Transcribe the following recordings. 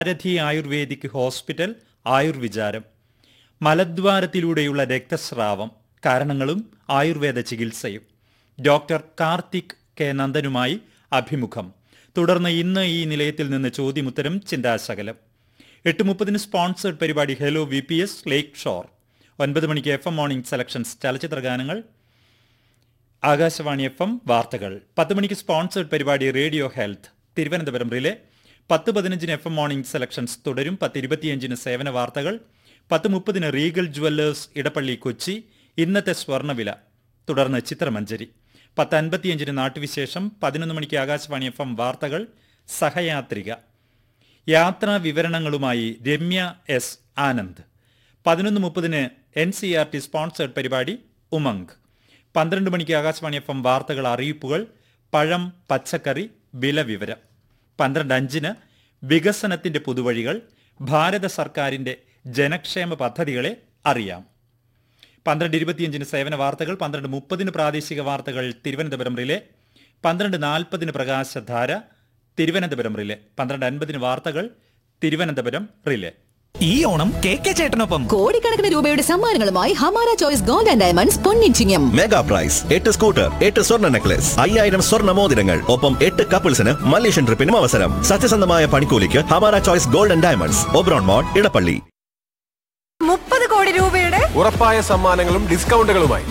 Bharati ayurvedic hospital ആയുർവിചാരം. മലദ്വാരത്തിലൂടെയുള്ള രക്തസ്രാവം, കാരണങ്ങളും ആയുർവേദ ചികിത്സയും. ഡോക്ടർ കാർത്തിക് കെ നന്ദനുമായി അഭിമുഖം. തുടർന്ന് ഇന്ന് ഈ നിലയത്തിൽ നിന്ന് ചോദ്യമുത്തരം, ചിന്താശകലം. 8:30 സ്പോൺസേഡ് പരിപാടി ഹെലോ VPS ലേക്ക് ഷോർ. 9 മണിക്ക് FM മോർണിംഗ് സെലക്ഷൻസ് ചലച്ചിത്ര ഗാനങ്ങൾ, ആകാശവാണി FM വാർത്തകൾ. 10 മണിക്ക് സ്പോൺസേഡ് പരിപാടി radio health Thiruvananthapuram relay. 10:15 FM morning selections തുടരും. 10:25 സേവന വാർത്തകൾ. 10:30 റീഗൽ ജുവല്ലേഴ്സ് ഇടപ്പള്ളി കൊച്ചി ഇന്നത്തെ സ്വർണ്ണവില. തുടർന്ന് ചിത്രമഞ്ജരി. 10:55 നാട്ടുവിശേഷം. 11 മണിക്ക് ആകാശവാണി FM വാർത്തകൾ സഹയാത്രിക. യാത്രാ വിവരണങ്ങളുമായി Ramya S Anand. 11:30 NCERT sponsored പരിപാടി ഉമംഗ്. 12 മണിക്ക് ആകാശവാണി FM വാർത്തകൾ, അറിയിപ്പുകൾ, പഴം പച്ചക്കറി വില വിവരം. 12:05 വികസനത്തിന്റെ പുതുവഴികൾ, ഭാരത സർക്കാരിന്റെ ജനക്ഷേമ പദ്ധതികളെ അറിയാം. 12:25 സേവന വാർത്തകൾ. 12:30 പ്രാദേശിക വാർത്തകൾ തിരുവനന്തപുരം റിലേ. 12:40 പ്രകാശധാര തിരുവനന്തപുരം റിലേ. 12:50 വാർത്തകൾ തിരുവനന്തപുരം റിലേ. ഈ ഓണം KK ചേട്ടനൊപ്പം കോടിക്കണക്കിന് രൂപയുടെ സമ്മാനങ്ങളുമായി Hamara choice gold and diamonds പൊന്നിച്ചിങ്ങം. Mega price 8 scooter, 8 സ്വർണ്ണ നെക്ലസ്, 5000 സ്വർണ്ണ മോതിരങ്ങൾ, ഒപ്പം 8 കപ്പിൾസിന് മലേഷ്യൻ ട്രിപ്പിനും അവസരം. സത്യസന്ധമായ പണിക്കൂലിക്ക് Hamara choice gold and diamonds, Oberon മോൾ, ഇടപ്പള്ളി. 30 കോടി രൂപയുടെ ഉറപ്പായ സമ്മാനങ്ങളും ഡിസ്കൗണ്ടുകളുമായി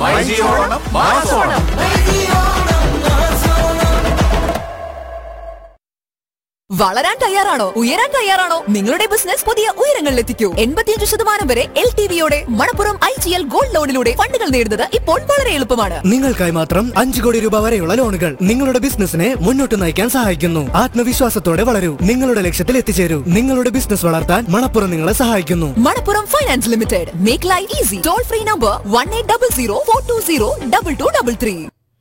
വളരാൻ തയ്യാറാണോ? ഉയരാൻ തയ്യാറാണോ? നിങ്ങളുടെ ബിസിനസ് പുതിയ ഉയരങ്ങളിലെത്തിക്കൂ. 85% വരെ LTV-യോടെ മണപ്പുറം IGL ഗോൾഡ് ലോണിലൂടെ ഫണ്ടുകൾ നേടുന്നത് ഇപ്പോൾ വളരെ എളുപ്പമാണ്. നിങ്ങൾക്കായി മാത്രം 5 കോടി രൂപ വരെയുള്ള ലോണുകൾ നിങ്ങളുടെ ബിസിനസിനെ മുന്നോട്ട് നയിക്കാൻ സഹായിക്കുന്നു. ആത്മവിശ്വാസത്തോടെ വളരൂ, നിങ്ങളുടെ ലക്ഷ്യത്തിൽ എത്തിച്ചേരൂ. നിങ്ങളുടെ ബിസിനസ് വളർത്താൻ മണപ്പുറം നിങ്ങളെ സഹായിക്കുന്നു. Manappuram finance limited. Make life easy. Toll free number 1800420233.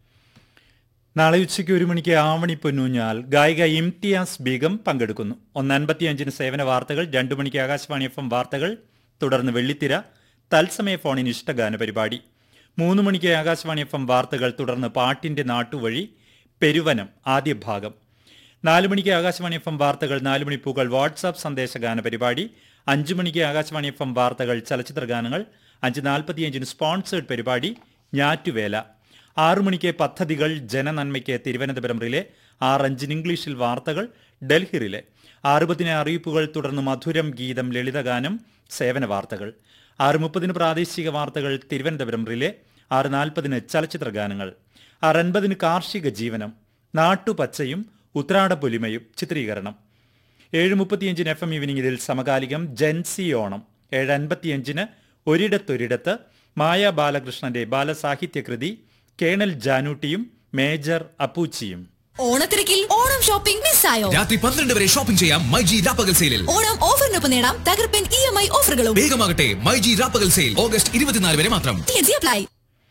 നാളെ ഉച്ചയ്ക്ക് 1 മണിക്ക് ആവണി പൊന്നൂഞ്ഞാൽ ഗായിക ഇംതിയാസ് ബീഗം പങ്കെടുക്കുന്നു. 1:55 സേവന വാർത്തകൾ. 2 മണിക്ക് ആകാശവാണി FM വാർത്തകൾ. തുടർന്ന് വെള്ളിത്തിര തത്സമയ ഫോണിന് ഇഷ്ടഗാന പരിപാടി. 3 മണിക്ക് ആകാശവാണി FM വാർത്തകൾ. തുടർന്ന് പാട്ടിന്റെ നാട്ടുവഴി പെരുവനം ആദ്യ ഭാഗം. 4 മണിക്ക് ആകാശവാണി FM വാർത്തകൾ. 4 മണിപ്പൂക്കൾ വാട്സാപ്പ് സന്ദേശഗാന പരിപാടി. 5 മണിക്ക് ആകാശവാണി FM വാർത്തകൾ ചലച്ചിത്ര ഗാനങ്ങൾ. 5:45 സ്പോൺസേഡ് പരിപാടി ഞാറ്റുവേല. 6 മണിക്ക് പദ്ധതികൾ ജനനന്മയ്ക്ക് തിരുവനന്തപുരം റിലേ. 6:05 ഇംഗ്ലീഷിൽ വാർത്തകൾ ഡൽഹി റിലേ. 6:10 അറിയിപ്പുകൾ. തുടർന്ന് മധുരം ഗീതം ലളിതഗാനം സേവന വാർത്തകൾ. 6:30 പ്രാദേശിക വാർത്തകൾ തിരുവനന്തപുരം റിലേ. 6:40 ചലച്ചിത്ര ഗാനങ്ങൾ. 6:50 കാർഷിക ജീവനം, നാട്ടുപച്ചയും ഉത്രാടപ്പൊലിമയും ചിത്രീകരണം. 7:35 FM ഈവനിംഗിൽ സമകാലികം ജൻസി ഓണം. 7:55 ഒരിടത്തൊരിടത്ത് മായ ബാലകൃഷ്ണന്റെ ബാലസാഹിത്യകൃതി കേണൽ ജാനൂട്ടിയും മേജർ അപ്പൂച്ചിയും. ഓണത്തിരക്കിൽ ഓണം ഷോപ്പിംഗ് മിസ്സായോ? രാത്രി 12 വരെ ഷോപ്പിംഗ് ചെയ്യാം മൈജി രാപ്പകൽ സെയിലിൽ. ഓണം ഓഫറിനൊപ്പം നേടാം തകർപ്പൻ EMI ഓഫറുകളും. വേഗമാകട്ടെ, മൈജി രാപ്പകൽ സെയിൽ ഓഗസ്റ്റ് 24 വരെ മാത്രം. അപ്ലൈ.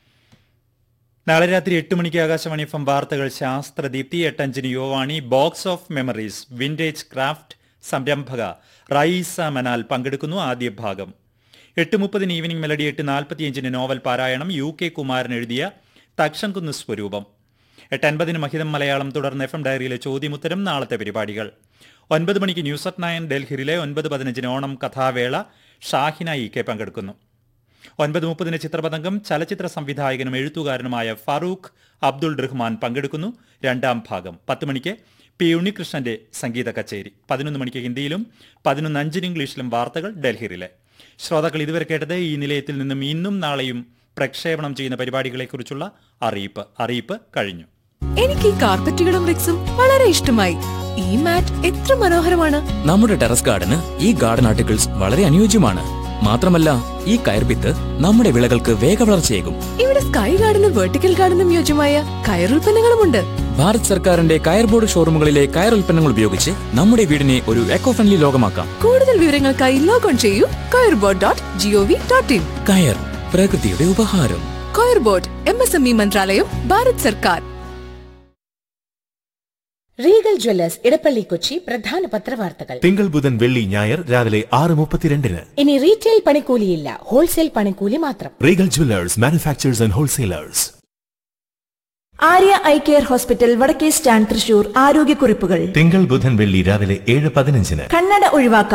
നാളെ രാത്രി 8 മണിക്ക് ആകാശവാണി FM വാർത്തകൾ ശാസ്ത്രദീപ്തി. 8:05 യുവാണി box of memories vintage craft സംരംഭക റൈസ മനാൽ പങ്കെടുക്കുന്നു. ആദ്യ ഭാഗം. 8:30 ഈവനിംഗ് മെലഡി. 8:45 നോവൽ പാരായണം UK കുമാരൻ എഴുതിയ തക്ഷൻകുന്ന് സ്വരൂപം. 8:50 മഹിതം മലയാളം. തുടർന്ന് FM ഡയറിയിലെ ചോദ്യമുത്തരം. നാളത്തെ പരിപാടികൾ. 9 മണിക്ക് ന്യൂസ് അറ്റ് 9 ഡൽഹിയിലെ. 9:15 ഓണം കഥാവേള ഷാഹിന EK പങ്കെടുക്കുന്നു. 9:30 ചിത്രപതംഗം. ചലച്ചിത്ര സംവിധായകനും എഴുത്തുകാരനുമായ ഫാറൂഖ് അബ്ദുൾ റഹ്മാൻ പങ്കെടുക്കുന്നു. 2ാം ഭാഗം. 10 മണിക്ക് P ഉണ്ണികൃഷ്ണന്റെ സംഗീത കച്ചേരി. 11 മണിക്ക് ഹിന്ദിയിലും 11:05 ഇംഗ്ലീഷിലും വാർത്തകൾ ഡൽഹിയിലെ. ശ്രോതാക്കൾ ഇതുവരെ കേട്ടത് ഈ നിലയത്തിൽ നിന്നും ഇന്നും നാളെയും പ്രക്ഷേപണം ചെയ്യുന്ന പരിപാടികളെക്കുറിച്ചുള്ള അറിയിപ്പ് കഴിഞ്ഞു. എനിക്ക് ഈ കാർപ്പറ്റുകളും റിക്സും വളരെ ഇഷ്ടമായി. ഈ മാറ്റ് എത്ര മനോഹരമാണ്. നമ്മുടെ ടെറസ് ഗാർഡന് ഈ ഗാർഡൻ ആർട്ടിക്കിൾസ് വളരെ അനുയോജ്യമാണ്. മാത്രമല്ല, ഈ കയർഭിത്ത് നമ്മുടെ വിളകൾക്ക് വേഗവളർച്ചയേകും. ഇവിടെ സ്കൈ ഗാർഡനും വെർട്ടിക്കൽ ഗാർഡനും യോജ്യമായ കയറുൽപ്പന്നങ്ങളുമുണ്ട്. ഭാരത് സർക്കാരിന്റെ കയർ ബോർഡ് ഷോറൂമുകളിലെ കയർ ഉൽപ്പന്നങ്ങൾ ഉപയോഗിച്ച് നമ്മുടെ വീടിനെ ഒരു എക്കോ ഫ്രണ്ട്ലി ലോകമാക്കാം. കൂടുതൽ വിവരങ്ങൾക്കായി ലോഗോൺ ചെയ്യൂ kayrbord.gov.in. കയർ, പ്രകൃതിയുടെ ഉപഹാരം. കയർ ബോർഡ് MSME മന്ത്രാലയം, ഭാരത് സർക്കാർ. റീഗൽ ജ്വല്ലേഴ്സ് ഇടപ്പള്ളി കൊച്ചി പ്രധാന പത്രവാർത്തകൾ. തിങ്കൾ ബുധൻ വെള്ളി ഞായർ രാവിലെ 6:32. ഇനി റീറ്റെയിൽ പണിക്കൂലിയില്ല, ഹോൾസെയിൽ പണിക്കൂലി മാത്രം. Regal Jewellers manufacturers and wholesalers. Arya eye care hospital, വടക്കേ സ്റ്റാൻഡ്, തൃശൂർ. ആരോഗ്യക്കുറിപ്പുകൾ തിങ്കൾ ബുധൻ വെള്ളി രാവിലെ 7:15. കണ്ണട ഒഴിവാക്കാം.